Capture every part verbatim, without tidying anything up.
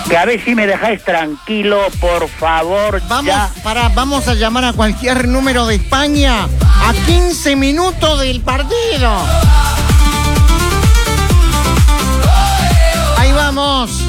Que a ver si me dejáis tranquilo, por favor. Vamos, ya. para, vamos a llamar a cualquier número de España a quince minutos del partido. Ahí vamos.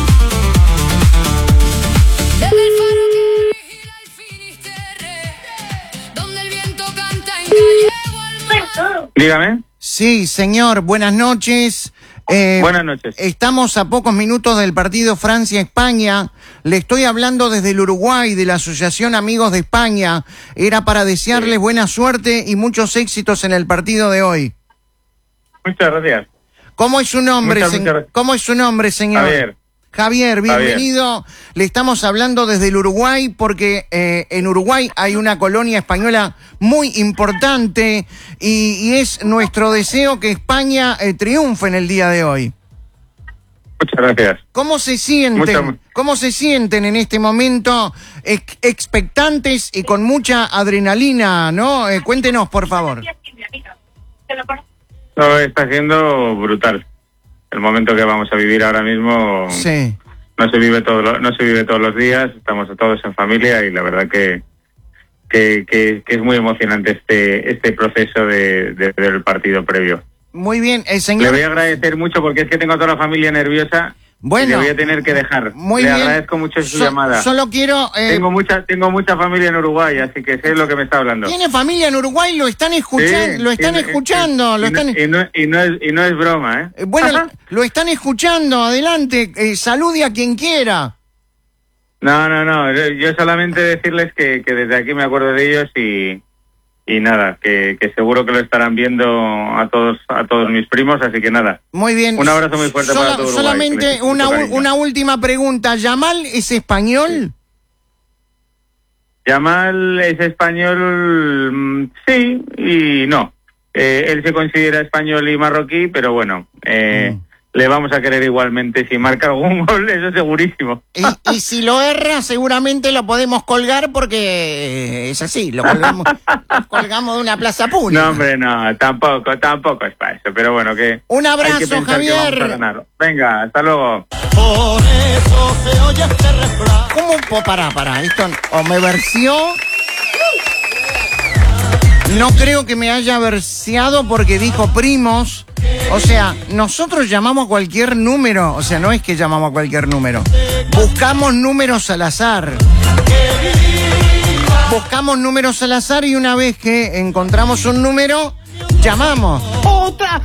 Dígame. Sí, señor, buenas noches. Eh, Buenas noches. Estamos a pocos minutos del partido Francia-España. Le estoy hablando desde el Uruguay, de la Asociación Amigos de España. Era para desearles Sí. buena suerte y muchos éxitos en el partido de hoy. Muchas gracias. ¿Cómo es su nombre, Muchas, se- muchas gracias. ¿Cómo es su nombre, señor? Javier. Javier, bienvenido. Le estamos hablando desde el Uruguay porque eh, en Uruguay hay una colonia española muy importante y, y es nuestro deseo que España eh, triunfe en el día de hoy. Muchas gracias. ¿Cómo se sienten? Mucha- ¿Cómo se sienten en este momento ex- expectantes y con mucha adrenalina, no? Eh, cuéntenos, por favor. No, está siendo brutal. El momento que vamos a vivir ahora mismo Sí. no se vive todo lo- no se vive todos los días. Estamos todos en familia y la verdad que que, que, que es muy emocionante este este proceso de, de- del partido previo. Muy bien, el Le señor... voy a agradecer mucho porque es que tengo a toda la familia nerviosa. Bueno, y le voy a tener que dejar. Muy le bien. agradezco mucho su So- llamada. Solo quiero... eh, Tengo mucha tengo mucha familia en Uruguay, así que sé lo que me está hablando. ¿Tiene familia en Uruguay? Lo están escuchando, Sí, lo están y- escuchando, y, lo y no- están... y no, y no es, y no es broma, ¿eh? Eh, Bueno, Ajá. lo están escuchando, adelante, eh, salude a quien quiera. No, no, no, yo- yo solamente decirles que, que desde aquí me acuerdo de ellos y, y nada, que, que seguro que lo estarán viendo a todos a todos mis primos, así que nada. Muy bien. Un abrazo muy fuerte para todo Uruguay, que Solamente les una, mucho u- cariño. una última pregunta, ¿Yamal es español? Yamal es español, mm, sí y no. Eh, él se considera español y marroquí, pero bueno, eh, Mm. le vamos a querer igualmente si marca algún gol, eso segurísimo. Y, y si lo erra, seguramente lo podemos colgar porque es así, lo colgamos, lo colgamos de una plaza pública. No, hombre, no, tampoco, tampoco es para eso, pero bueno, que Un hay que abrazo, pensar que Javier. vamos a ganar. Venga, hasta luego. Por eso se oye este refrán. ¿Cómo? po- Pará, pará, esto o me versió. No creo que me haya verseado porque dijo primos. O sea, nosotros llamamos a cualquier número. O sea, no es que llamamos a cualquier número. Buscamos números al azar. Buscamos números al azar y una vez que encontramos un número, llamamos. Otra